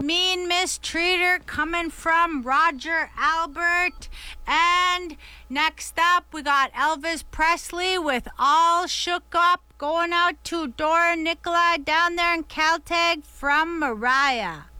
Mean Mistreater coming from Roger Albert. And next up, we got Elvis Presley with All Shook Up, going out to Dora Nicolai down there in Caltech from Mariah.